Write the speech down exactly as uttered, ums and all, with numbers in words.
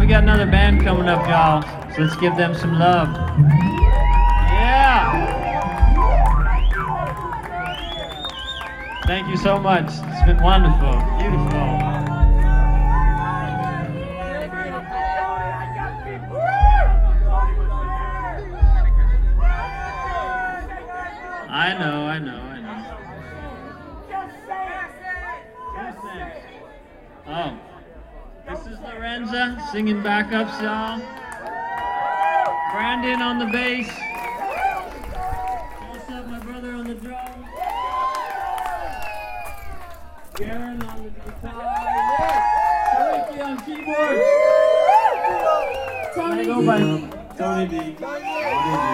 got another band coming up, y'all. So let's give them some love. Yeah. Thank you so much. It's been wonderful. Beautiful. I know, I know, I know. Oh, this is Lorenza singing backups, y'all. Brandon on the bass. What's up, my brother on the drums. Garen on the guitar. Yes. on keyboards. Tony D. Tony D.